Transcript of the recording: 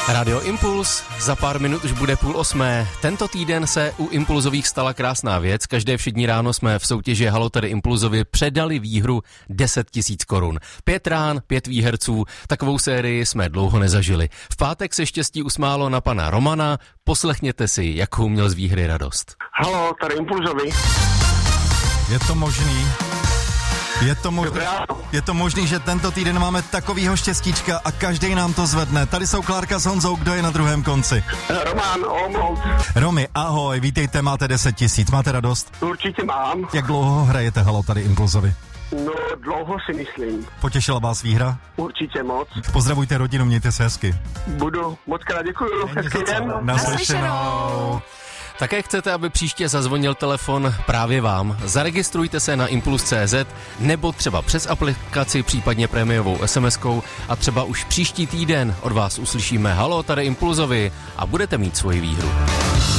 Radio Impuls, za pár minut už bude 7:30. Tento týden se u Impulzových stala krásná věc. Každé všední ráno jsme v soutěži Halo tady Impulzově předali výhru 10 000 korun. 5 rán, 5 výherců, takovou sérii jsme dlouho nezažili. V pátek se štěstí usmálo na pana Romana. Poslechněte si, jakou měl z výhry radost. Halo, tady Impulzový. Je to možný, že tento týden máme takovýho štěstíčka a každý nám to zvedne. Tady jsou Klárka s Honzou, kdo je na druhém konci? Roman, Olomouc. Romy, ahoj, vítejte, máte 10 000, máte radost? Určitě mám. Jak dlouho hrajete Halo tady Impulzovi? No, dlouho si myslím. Potěšila vás výhra? Určitě moc. Pozdravujte rodinu, mějte se hezky. Budu, moc krát děkuju. Hezký den. Naslyšenou. Také chcete, aby příště zazvonil telefon právě vám? Zaregistrujte se na Impuls.cz nebo třeba přes aplikaci, případně prémiovou SMS-kou a třeba už příští týden od vás uslyšíme Halo tady Impulzovi a budete mít svoji výhru.